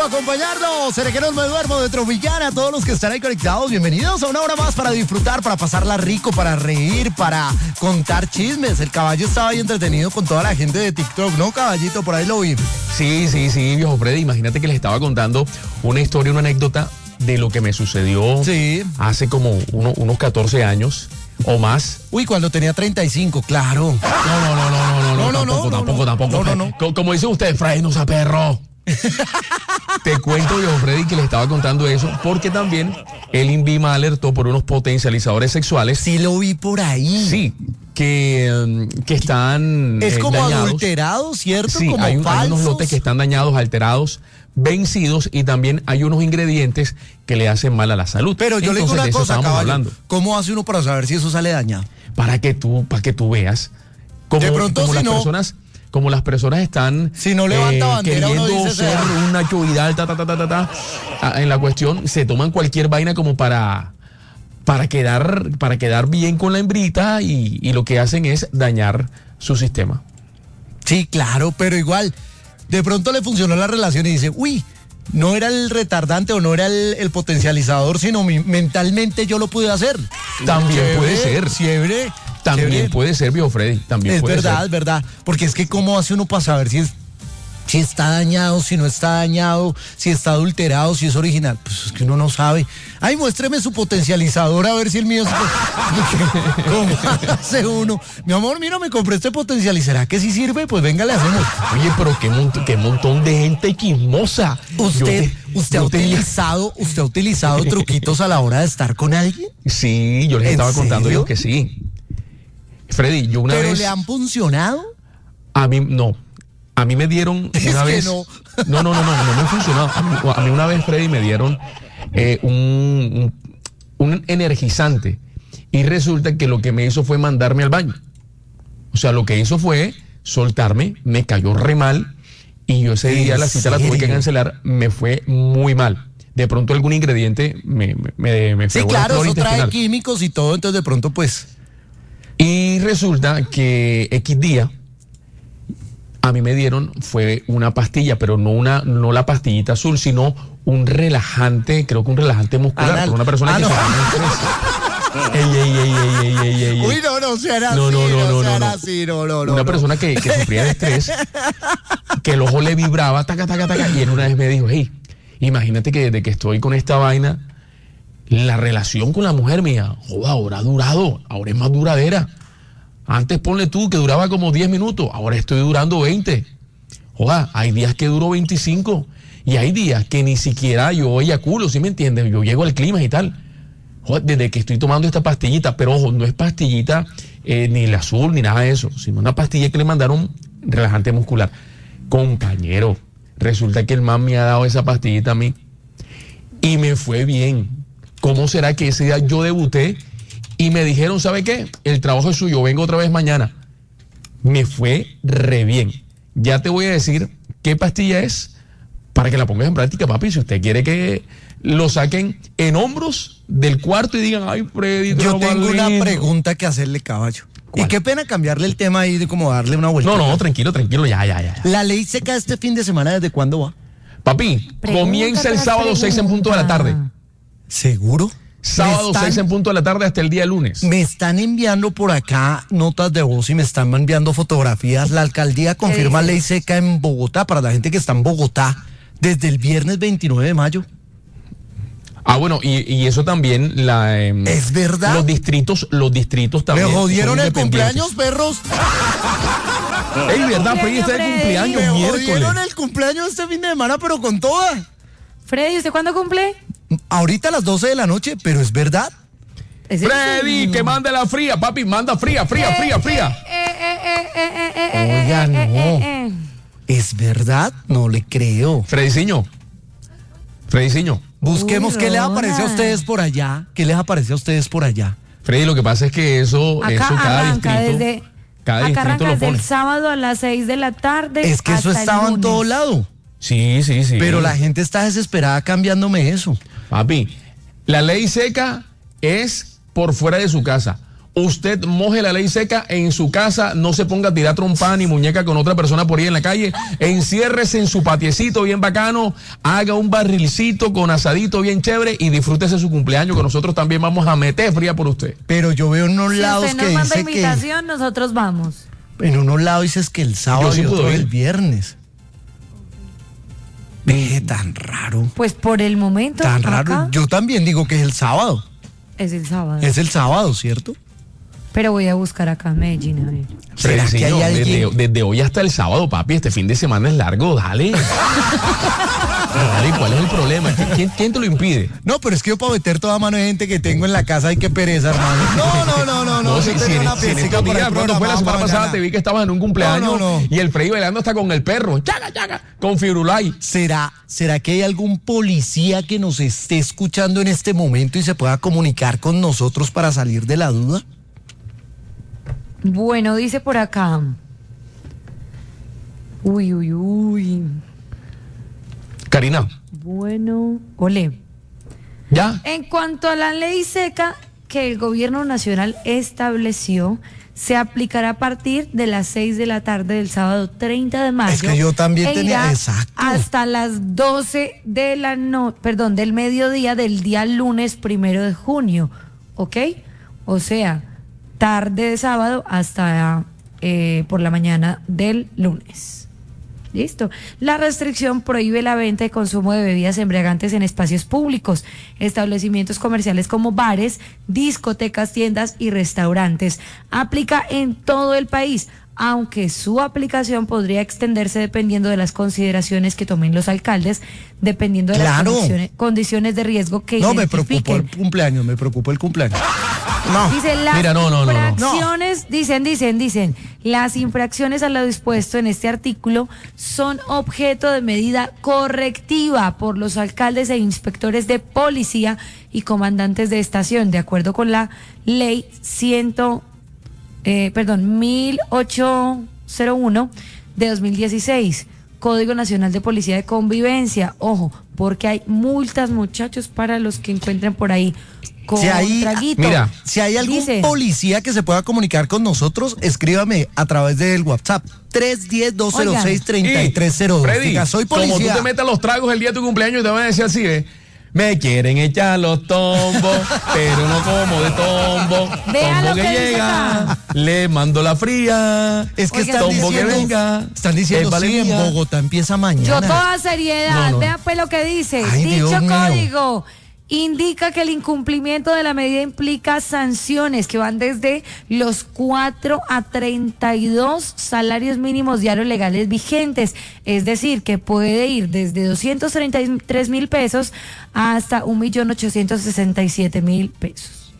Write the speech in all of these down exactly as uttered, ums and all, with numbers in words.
por acompañarnos. Cerejeros Me Duermo de Tropicana. A todos los que están ahí conectados, bienvenidos a una hora más para disfrutar, para pasarla rico, para reír, para contar chismes. El caballo estaba ahí entretenido con toda la gente de TikTok, ¿no, caballito? Por ahí lo vi. Sí, sí, sí, viejo Freddy. Imagínate que les estaba contando una historia, una anécdota de lo que me sucedió sí. hace como uno, unos catorce años o más. Uy, cuando tenía treinta y cinco, claro. No, no, no, no, no, no, no, no, tampoco, no, tampoco, no, tampoco. No, no, no. Como, como dicen ustedes, Freddy, no se perro. Te cuento, viejo Freddy, que le estaba contando eso porque también el INVI me alertó por unos potencializadores sexuales. Sí, lo vi por ahí. Sí, que, que están Es eh, como dañados. adulterado, ¿cierto? Sí, como hay, un, hay unos lotes que están dañados, alterados, vencidos, y también hay unos ingredientes que le hacen mal a la salud. Pero yo Entonces, le digo una de eso cosa, estábamos caballo. hablando. ¿Cómo hace uno para saber si eso sale dañado? Para que tú, para que tú veas cómo, De pronto, cómo si las no- personas, como las personas están Si no levanta bandera, uno queriendo dice, ser "Sea". una chovidal, ta, ta, ta, ta, ta, ta, ah, en la cuestión, se toman cualquier vaina como para, para quedar, para quedar bien con la hembrita, y, y lo que hacen es dañar su sistema. Sí, claro, pero igual, de pronto le funcionó la relación y dice, uy, no era el retardante o no era el, el potencializador, sino mi- mentalmente yo lo pude hacer. También Chévere, puede ser. Chévere. También chévere. puede ser, viejo Freddy, también Es puede verdad, ser. es verdad. Porque es que cómo hace uno para saber si es si está dañado, si no está dañado, si está adulterado, si es original. Pues es que uno no sabe. Ay, muéstreme su potencializador a ver si el mío es... ¿Cómo hace uno? Mi amor, mira, me compré este potencializador. ¿Será que sí sirve? Pues venga, le hacemos. Oye, pero qué, mont- qué montón de gente chismosa. ¿Usted, Yo te- usted, ha yo tenía- utilizado, ¿Usted ha utilizado truquitos a la hora de estar con alguien? Sí, yo les ¿En estaba contando serio? yo que sí. Freddy, yo una ¿Pero vez... le han funcionado? A mí, no. A mí me dieron Es una que vez... no. no, no, no, no, no me ha funcionado. A mí, a mí una vez, Freddy, me dieron eh, un, un, un energizante, y resulta que lo que me hizo fue mandarme al baño. O sea, lo que hizo fue soltarme, me cayó re mal, y yo ese ¿En día la cita la tuve que serio? cancelar, me fue muy mal. De pronto algún ingrediente me, me, me, me Sí, fregó la claro, flora eso trae intestinal. químicos y todo, entonces de pronto pues... Y resulta que X día a mí me dieron fue una pastilla, pero no una no la pastillita azul, sino un relajante, creo que un relajante muscular, Anal. para una persona Ah, que no. se llama estrés. Ey, ey, ey, ey, ey, ey, ey, ey. Uy, no, no sean No, así, no, no, no, no, sean no. así, no, no, no. Una no. persona que, que sufría de estrés, que el ojo le vibraba, taca, taca, taca, y él una vez me dijo, hey, imagínate que desde que estoy con esta vaina, la relación con la mujer mía, joda, ahora ha durado, ahora es más duradera. Antes ponle tú que duraba como diez minutos, ahora estoy durando veinte. Joda, hay días que duro veinticinco, y hay días que ni siquiera yo eyaculo, ¿sí me entiendes? Yo llego al clima y tal. Joda, desde que estoy tomando esta pastillita, pero ojo, no es pastillita eh, ni el azul ni nada de eso, sino una pastilla que le mandaron relajante muscular. Compañero, resulta que el man me ha dado esa pastillita a mí y me fue bien. ¿Cómo será que ese día yo debuté y me dijeron, ¿sabe qué? El trabajo es suyo, vengo otra vez mañana? Me fue re bien. Ya te voy a decir qué pastilla es para que la pongas en práctica, papi. Si usted quiere que lo saquen en hombros del cuarto y digan, ay, Freddy, tú Yo eres más tengo una lindo". pregunta que hacerle, caballo. ¿Cuál? Y qué pena cambiarle el tema ahí de como darle una vuelta. No, no, tranquilo, tranquilo, ya, ya, ya. La ley seca este fin de semana, ¿desde cuándo va? Papi, Pregunta comienza el tras sábado seis en punto de la tarde. ¿Seguro? Sábado Me están- seis en punto de la tarde hasta el día lunes. Me están enviando por acá notas de voz y me están enviando fotografías. La alcaldía confirma dice? ley seca en Bogotá para la gente que está en Bogotá desde el viernes veintinueve de mayo. Ah, bueno, y, y eso también, la, em, ¿Es verdad? los distritos, los distritos Me también. jodieron son el cumpleaños, independientes. perros. Ey, verdad, Freddy está de Freddy. cumpleaños Me miércoles. jodieron el cumpleaños este fin de semana, pero con toda. Freddy, ¿usted cuándo cumple? Ahorita a las doce de la noche, pero es verdad. ¿Es en Freddy, serio? que manda la fría, papi, manda fría, fría, fría, fría. Eh, eh, eh, eh, eh, eh, eh, Oiga, eh, no. eh, eh. ¿Es verdad? No le creo. Freddyciño. Freddyciño. Busquemos Uy, qué les aparece a Ronald. ustedes por allá. ¿Qué les aparece a ustedes por allá? Freddy, lo que pasa es que eso, Acá eso cada arranca distrito, desde, cada acá distrito arranca lo desde el pone. sábado a las seis de la tarde. Es que eso hasta el estaba en lunes. todo lado. Sí, sí, sí. Pero la gente está desesperada cambiándome eso. Papi, la ley seca es por fuera de su casa. Usted moje la ley seca en su casa, no se ponga a tirar trompada ni muñeca con otra persona por ahí en la calle, enciérrese en su patiecito bien bacano, haga un barrilcito con asadito bien chévere y disfrútese su cumpleaños, que nosotros también vamos a meter fría por usted. Pero yo veo en unos Si lados usted que nos manda dice que... invitación, nosotros vamos. En unos lados dices que el sábado Yo sí y otro puedo ir. el viernes. Ve, tan raro. Pues por el momento, Tan acá raro. Yo también digo que es el sábado. es el sábado. Es el sábado, ¿cierto? Pero voy a buscar acá en Medellín, a ver. ¿Será que hay Frediciño, alguien? desde, desde hoy hasta el sábado, papi, este fin de semana es largo, dale. Dale, ¿cuál es el problema? ¿Quién, quién te lo impide? No, pero es que yo para meter toda mano de gente que tengo en la casa hay que pereza, hermano. No, no, no, no, no. si, yo si, tenía en, una si en piecita estos por ahí días, cuando fue la programada semana para pasada, mañana. te vi que estabas en un cumpleaños No, no, no. y el Freddy bailando hasta con el perro, chaga, chaga, con Firulai. ¿Será, ¿Será que hay algún policía que nos esté escuchando en este momento y se pueda comunicar con nosotros para salir de la duda? Bueno, dice por acá. Uy, uy, uy. Karina, Bueno, ole. ¿ya? En cuanto a la ley seca que el gobierno nacional estableció, se aplicará a partir de las seis de la tarde del sábado treinta de mayo. Es que yo también e tenía- irá exacto. hasta las doce de la no, perdón, del mediodía del día lunes primero de junio, ¿ok? O sea, tarde de sábado hasta eh, por la mañana del lunes. Listo. La restricción prohíbe la venta y consumo de bebidas embriagantes en espacios públicos, establecimientos comerciales como bares, discotecas, tiendas y restaurantes. Aplica en todo el país, aunque su aplicación podría extenderse dependiendo de las consideraciones que tomen los alcaldes, dependiendo de Claro. las condiciones, condiciones de riesgo que No, me identifiquen. preocupó el cumpleaños, me preocupó el cumpleaños. No. Dice, las Mira, no, no, no, no. infracciones, dicen, dicen, dicen, las infracciones a lo dispuesto en este artículo son objeto de medida correctiva por los alcaldes e inspectores de policía y comandantes de estación, de acuerdo con la ley ciento, eh, perdón, mil ochocientos uno de dos mil dieciséis. Código Nacional de Policía de Convivencia. Ojo, porque hay multas, muchachos, para los que encuentren por ahí con Si hay, traguito. mira, si hay algún Dice, policía que se pueda comunicar con nosotros, escríbame a través del WhatsApp tres uno cero, dos cero seis, tres tres cero dos. Freddy, Diga, soy como tú policía. te metas los tragos el día de tu cumpleaños y te van a decir así, ¿eh? Me quieren echar los tombos, pero no como de tombo. Vea Tombo lo que, que dice llega, acá. le mando la fría. Es que Oiga, están tombo que diciendo, venga, están diciendo, es vale sí, en mía. Bogotá empieza mañana. Yo toda seriedad, No, no. vea pues lo que dice. Ay, Dicho Dios mío. código indica que el incumplimiento de la medida implica sanciones que van desde los cuatro a treinta y dos salarios mínimos diarios legales vigentes. Es decir, que puede ir desde doscientos treinta y tres mil pesos hasta un millón ochocientos sesenta y siete mil pesos.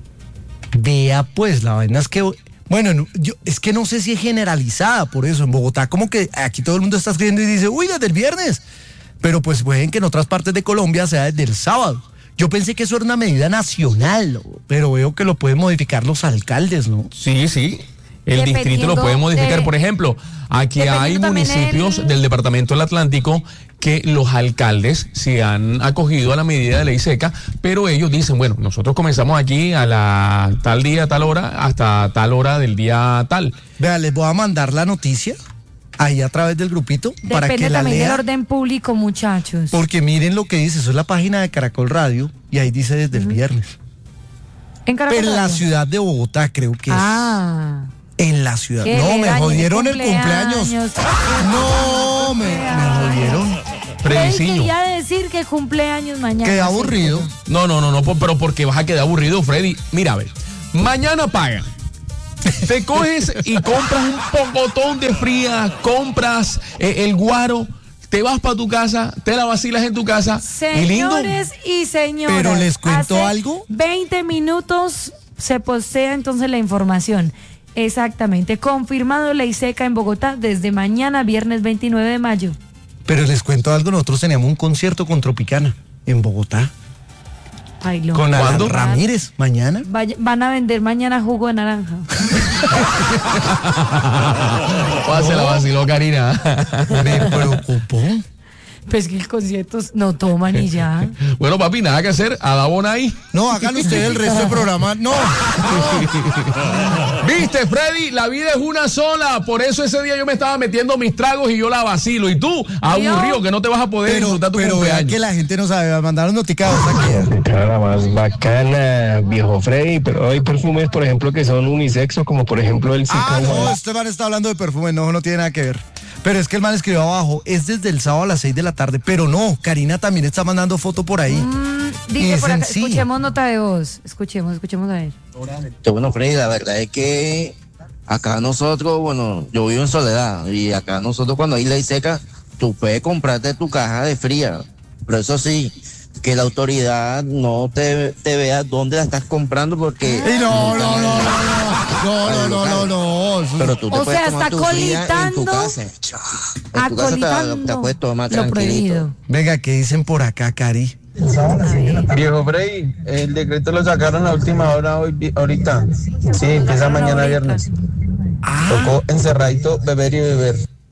Vea, pues, la vaina es que... Bueno, no, yo, es que no sé si es generalizada por eso. En Bogotá como que aquí todo el mundo está escribiendo y dice, uy, desde el viernes. Pero pues pueden que en otras partes de Colombia sea desde el sábado. Yo pensé que eso era una medida nacional, pero veo que lo pueden modificar los alcaldes, ¿no? Sí, sí. El Dependiendo distrito lo puede modificar. de- Por ejemplo, aquí Dependiendo hay también municipios el- del departamento del Atlántico que los alcaldes se han acogido a la medida de ley seca, pero ellos dicen, bueno, nosotros comenzamos aquí a la tal día, tal hora, hasta tal hora del día tal. Vea, les voy a mandar la noticia ahí a través del grupito para Depende que la también del lean. orden público, muchachos. Porque miren lo que dice, eso es la página de Caracol Radio y ahí dice desde el viernes. En Caracol Pero en la Radio. ciudad de Bogotá creo que Ah. es. En la ciudad. Que No, le me dañen jodieron el el cumpleaños. cumpleaños. No, me, me jodieron. Freddy Frediciño. quería decir que cumpleaños mañana. Qué sí. aburrido. No, no, no, no, por- pero porque vas a quedar aburrido, Freddy. Mira, a ver, mañana paga. Te coges y compras un pocotón de fría, compras eh, el guaro, te vas para tu casa, te la vacilas en tu casa. y lindo. Señores y señoras. Pero les cuento hace algo. veinte minutos se postea entonces la información. Exactamente. Confirmado ley seca en Bogotá desde mañana, viernes veintinueve de mayo. Pero les cuento algo, nosotros teníamos un concierto con Tropicana en Bogotá. Ay, lo Con Alan ¿Cuándo? Ramírez, mañana. Vaya- van a vender mañana jugo de naranja. Se la vaciló, Karina. Me preocupó. Pues que el concierto no toman y ya. Bueno, papi, nada que hacer. A la bona ahí. No, hagan ustedes el resto del programa. No. Viste, Freddy, la vida es una sola. Por eso ese día yo me estaba metiendo mis tragos y yo la vacilo. Y tú, aburrido, que no te vas a poder Pero, disfrutar tu pero vean cumpleaños. que la gente no sabe. Mandaron notificados aquí. Cara más bacana, viejo Freddy, pero hay perfumes, por ejemplo, que son unisexos, como por ejemplo el Ah, Cica no, White. este man está hablando de perfume. No, no tiene nada que ver. Pero es que el man escribió abajo. Es desde el sábado a las seis de la tarde. Pero no, Karina también está mandando foto por ahí. Mm, Y dice por acá, dicen sí. escuchemos nota de voz. Escuchemos, escuchemos a ver. Bueno, Freddy, la verdad es que acá nosotros, bueno, yo vivo en Soledad y acá nosotros cuando hay ley seca, tú puedes comprarte tu caja de fría, pero eso sí, que la autoridad no te, te vea dónde la estás comprando porque... Y no, no, no, no, no, no, no, no, no, no. Pero tú te O puedes sea, tomar está tu fría en tu colitando- casa. En tu casa te, Acolitando te puedes tomar lo tranquilito. prohibido. Venga, ¿qué dicen por acá, Cari? A ver. Viejo Freddy, el decreto lo sacaron a última hora hoy, vi- ahorita. Sí, empieza mañana ahorita. viernes. Tocó encerradito, beber y beber.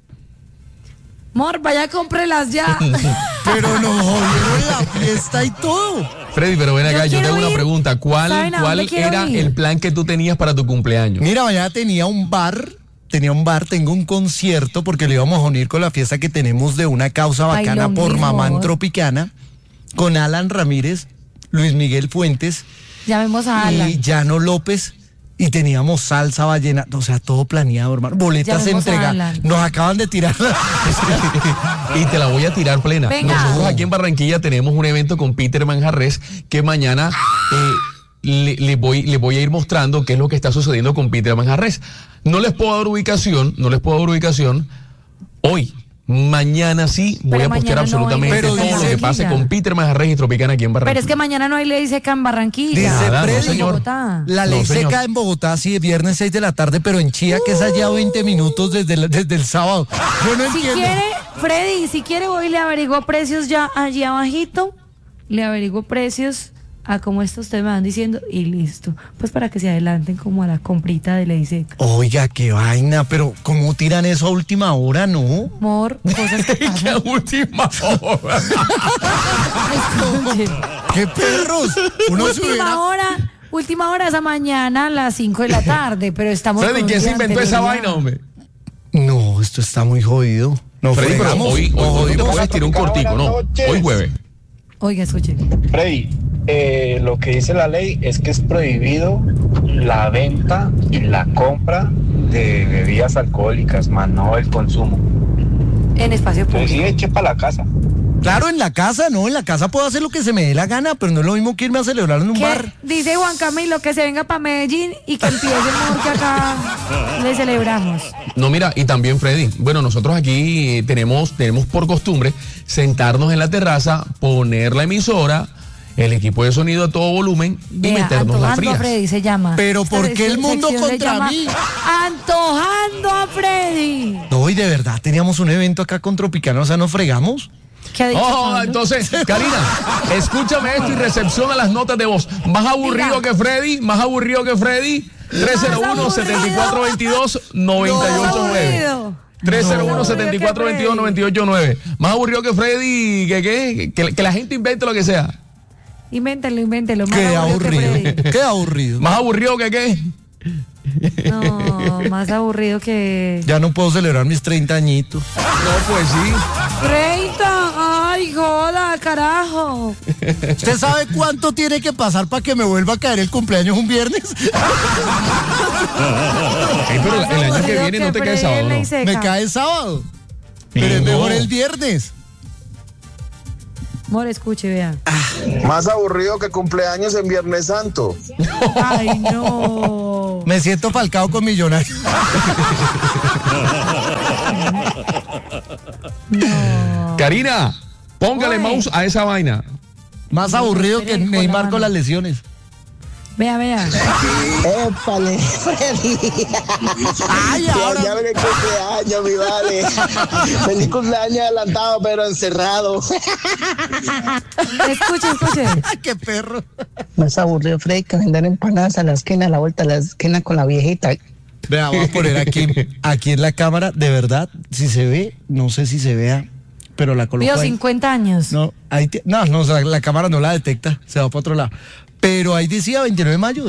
Mor, vaya, cómprelas ya. Pero nos jodieron la fiesta y todo. Freddy, pero ven Yo acá, yo, quiero tengo una ir. pregunta. ¿Cuál, ¿Saben a cuál dónde quiero era ir? el plan que tú tenías para tu cumpleaños? Mira, mañana tenía un bar, tenía un bar, tengo un concierto porque le íbamos a unir con la fiesta que tenemos de una causa Ay, bacana lo por mismo. Mamá en Tropicana, con Alan Ramírez, Luis Miguel Fuentes Llamemos a Alan. y Llano López. Y teníamos salsa vallenata, o sea, todo planeado, hermano. Boletas Llamemos a entregadas. Alan. Nos acaban de tirar. Y te la voy a tirar plena. Venga. Nosotros aquí en Barranquilla tenemos un evento con Peter Manjarres que mañana eh, le, le voy, le voy a ir mostrando qué es lo que está sucediendo con Peter Manjarres. No les puedo dar ubicación, no les puedo dar ubicación hoy. Mañana sí voy Pero a postear mañana no absolutamente hay Pero todo lo dice- que pase con Peter Manjarres y Tropicana aquí en Barranquilla. Pero es que mañana no hay ley seca en Barranquilla. Dice Nada, no, Freddy, señor. Bogotá. La ley No, señor. seca en Bogotá, sí, viernes seis de la tarde, pero en Chía, que es allá veinte minutos desde el, desde el sábado. Yo no Si entiendo. quiere, Freddy, si quiere voy y le averiguo precios ya allí abajito. Le averiguo precios a como esto ustedes me van diciendo y listo. Pues para que se adelanten como a la comprita de ley seca. Oiga, qué vaina, pero ¿cómo tiran eso a última hora, no? Amor, cosas que ¡Qué pasan. última hora! Escuchen. ¡Qué perros! Uno se Última hubiera... hora, última hora esa mañana a las cinco de la tarde, pero estamos Freddy, con ¿quién se día inventó esa anterioridad. vaina, hombre? No, esto está muy jodido. No Freddy, pero fregamos, hoy, nos hoy, hoy no te jodimos. puedes tirar un cortico, ¿no? Hoy jueves. Oiga, escuchen. Freddy, eh, lo que dice la ley es que es prohibido la venta y la compra de bebidas alcohólicas, más no el consumo. En espacio Entonces sí, público. eche para la casa. Claro, en la casa, no, en la casa puedo hacer lo que se me dé la gana, pero no es lo mismo que irme a celebrar en un ¿Qué? bar. Dice Juan Camilo que se venga para Medellín y que empiece mejor que acá le celebramos. No, mira, y también Freddy, bueno, nosotros aquí eh, tenemos, tenemos por costumbre sentarnos en la terraza, poner la emisora, el equipo de sonido a todo volumen y Vea, meternos las Antojando a frías. Freddy se llama. Pero Esta ¿por qué el sección mundo se contra llama mí? Antojando a Freddy. No, y de verdad, teníamos un evento acá con Tropicana, o sea, ¿nos fregamos? ¿Qué ha dicho Oh, Pablo? entonces, Karina, escúchame esto y recepciona las notas de voz. Más aburrido Diga. que Freddy, más aburrido que Freddy. tres cero uno, siete cuatro dos dos, nueve ocho nueve. aburrido. tres cero uno, siete cuatro dos dos, nueve ocho nueve. Más aburrido que Freddy, que, que, que, que la gente invente lo que sea. Invéntelo, invéntelo. más Qué aburrido que aburrido, Freddy. qué aburrido. Más aburrido que qué. No, más aburrido que... Ya no puedo celebrar mis treinta añitos. No, pues sí. treinta, ay, joda, carajo. ¿Usted sabe cuánto tiene que pasar para que me vuelva a caer el cumpleaños un viernes? Ey, pero Más el año que aburrido viene no te Freddy cae sábado, en ley ¿no? seca. Me cae el sábado. Pero es No. mejor el viernes. Amor, escuche, vea. Más aburrido que cumpleaños en Viernes Santo. Ay, no. Me siento falcado con Millonarios. No. Karina, póngale Oye. mouse a esa vaina. Más aburrido que Espere, con la Neymar mano. con las lesiones. Vea, vea. Épale, Freddy. Ay, ahora. Ya viene el cumpleaños, mi vale. Feliz cumpleaños adelantado, pero encerrado. Escuche, escuche. Qué perro. Más aburrido, Freddy, que vender empanadas a la esquina, a la vuelta a la esquina con la viejita. Vea, voy a poner aquí, aquí en la cámara, de verdad, si se ve, no sé si se vea, pero la colocó Vio ahí. cincuenta años. No, ahí te- no, no, o sea, la cámara no la detecta, se va para otro lado. Pero ahí decía veintinueve de mayo.